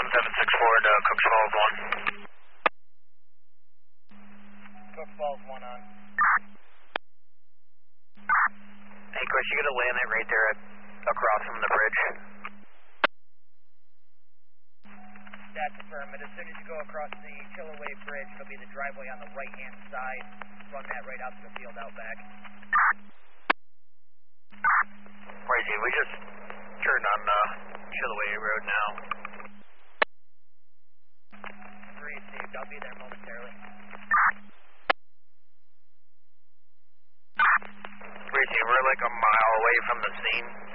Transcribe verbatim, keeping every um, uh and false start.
seven six four to Cook Falls one. Cook Falls one on. Hey, Chris, you got to land it right there at, across from the bridge. That's affirmative. As soon as you go across the Chilliwack Bridge, it'll be the driveway on the right-hand side. Run that right out to the field out back. Crazy, we just turned on uh, Chilliwack Road now. Received. I'll be there momentarily. Crazy, we're like a mile away from the scene.